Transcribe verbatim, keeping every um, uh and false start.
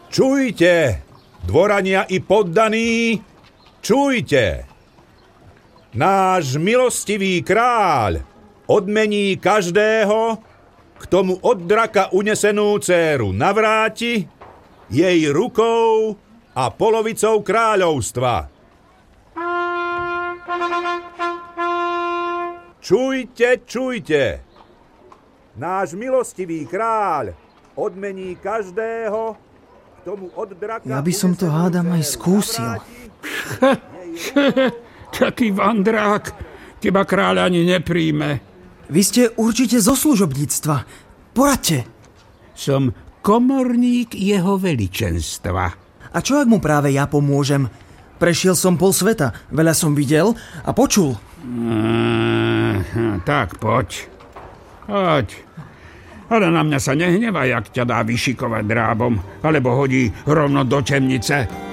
Čujte, dvorania i poddaní, čujte. Náš milostivý kráľ odmení každého, k tomu od draka unesenú dcéru navráti, jej rukou a polovicou kráľovstva. Čujte, čujte. Náš milostivý kráľ odmení každého, k tomu od draka... Ja by som to hádam aj skúsil. Taký vandrák, teba kráľ ani nepríjme. Vy ste určite zo služobníctva. Poradte. Som komorník jeho veličenstva. A čo ak mu práve ja pomôžem? Prešiel som pol sveta, veľa som videl a počul. Mm, tak poď. Poď. Ale na mňa sa nehnevaj, jak ťa dá vyšikovať drábom, alebo hodí rovno do temnice.